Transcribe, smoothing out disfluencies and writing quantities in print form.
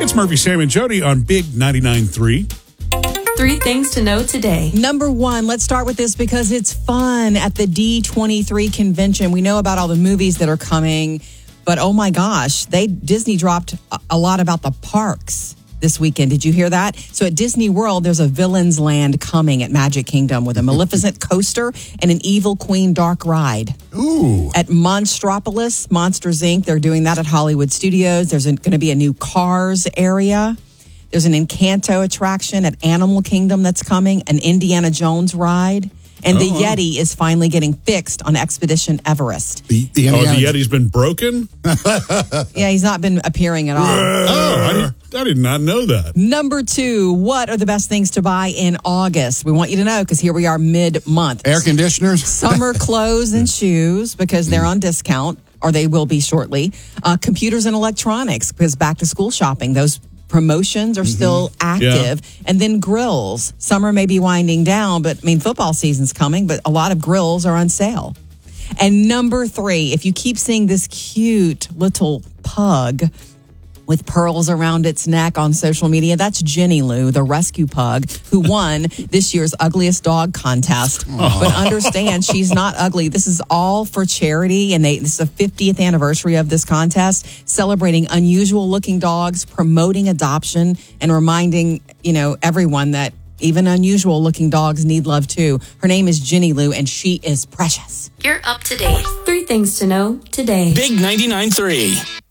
It's Murphy, Sam, and Jody on Big 99.3. 3 things to know today. Number 1, let's start with this because it's fun at the D23 convention. We know about all the movies that are coming, but oh my gosh, Disney dropped a lot about the parks this weekend. Did you hear that? So at Disney World, there's a Villain's Land coming at Magic Kingdom with a Maleficent coaster and an Evil Queen dark ride. Ooh. At Monstropolis, Monsters, Inc., they're doing that at Hollywood Studios. There's going to be a new Cars area. There's an Encanto attraction at Animal Kingdom that's coming, an Indiana Jones ride. And the Yeti is finally getting fixed on Expedition Everest. The Yeti's been broken? Yeah, he's not been appearing at all. I did not know that. Number 2, what are the best things to buy in August? We want you to know because here we are mid-month. Air conditioners? Summer clothes and shoes because they're on discount, or they will be shortly. Computers and electronics because back-to-school shopping, those promotions are still active. Yeah. And then grills. Summer may be winding down, but football season's coming, but a lot of grills are on sale. And number 3, if you keep seeing this cute little pug with pearls around its neck on social media, that's Jenny Lou, the rescue pug, who won this year's Ugliest Dog contest. But understand, she's not ugly. This is all for charity, and this is the 50th anniversary of this contest, celebrating unusual-looking dogs, promoting adoption, and reminding, everyone that even unusual-looking dogs need love, too. Her name is Jenny Lou, and she is precious. You're up to date. 3 things to know today. Big 99.3.